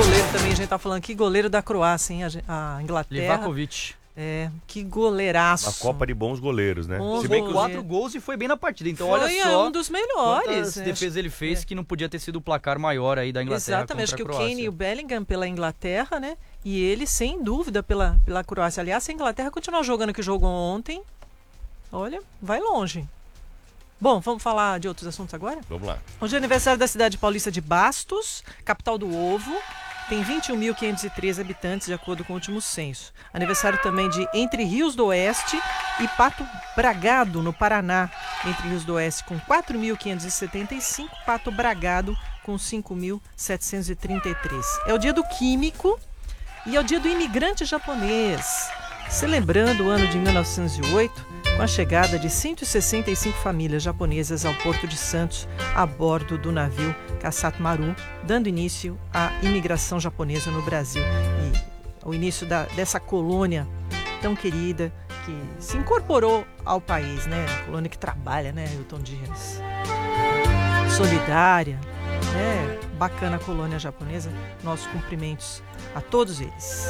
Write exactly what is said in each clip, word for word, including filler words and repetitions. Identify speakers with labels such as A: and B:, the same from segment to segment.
A: goleiro também, a gente tá falando que goleiro da Croácia, hein? A, a Inglaterra.
B: Livakovic.
A: É, que goleiraço.
C: Uma Copa de bons goleiros, né?
A: Bons
C: Se bem
B: Tomou
C: que os-
B: quatro gols e foi bem na partida. Então
A: Foi
B: olha só
A: um dos melhores.
B: quantas
A: né?
B: defesas ele fez
A: É.
B: que não podia ter sido o placar maior aí da Inglaterra.
A: Exatamente, acho que
B: contra
A: o
B: a
A: Kane
B: Croácia.
A: e o Bellingham pela Inglaterra, né? E ele, sem dúvida, pela, pela Croácia. Aliás, se a Inglaterra continuar jogando o que jogou ontem, olha, vai longe. Bom, vamos falar de outros assuntos agora?
C: Vamos lá.
A: Hoje é aniversário da cidade paulista de Bastos, capital do ovo. Tem vinte e um mil quinhentos e treze habitantes, de acordo com o último censo. Aniversário também de Entre Rios do Oeste e Pato Bragado, no Paraná. Entre Rios do Oeste com quatro mil quinhentos e setenta e cinco, Pato Bragado com cinco mil setecentos e trinta e três. É o dia do químico e é o dia do imigrante japonês. Celebrando o ano de mil novecentos e oito, com a chegada de cento e sessenta e cinco famílias japonesas ao Porto de Santos, a bordo do navio Kasato Maru, dando início à imigração japonesa no Brasil. E o início da, dessa colônia tão querida que se incorporou ao país, né? A colônia que trabalha, né, Hilton Dias? Solidária, né? Bacana a colônia japonesa. Nossos cumprimentos a todos eles.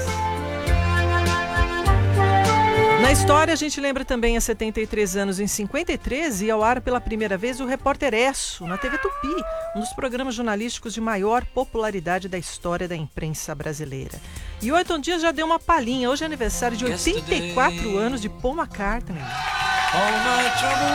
A: Na história, a gente lembra também há setenta e três anos, em cinquenta e três, e ao ar pela primeira vez o Repórter Esso, na T V Tupi, um dos programas jornalísticos de maior popularidade da história da imprensa brasileira. E o Hilton Dias já deu uma palhinha, hoje é aniversário de oitenta e quatro anos de Paul McCartney.